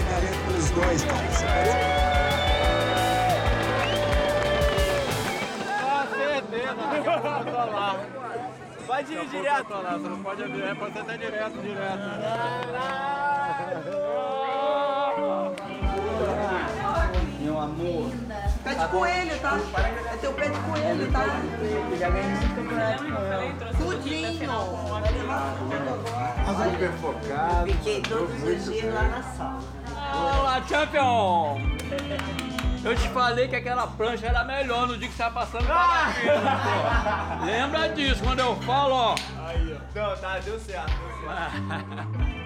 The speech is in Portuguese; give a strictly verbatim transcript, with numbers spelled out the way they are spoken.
garanto pros dois, cara. Você pode... Ah, certeza, daqui a pouco eu tô lá. Vai dirigir direto. Lá. Você não pode abrir, é pra você até direto, direto. Meu amor. Pé de coelho, tá? É teu pé de coelho, tá? Eu já ganhei muito campeonato com ela. Tudinho. Super focado. Fiquei todos os dias lá na sala. Olá, Champion! Eu te falei que aquela prancha era melhor no dia que você tá passando paraquedas, pô. Lembra disso, quando eu falo, ó. Aí, ó. Não, tá, deu certo, deu certo.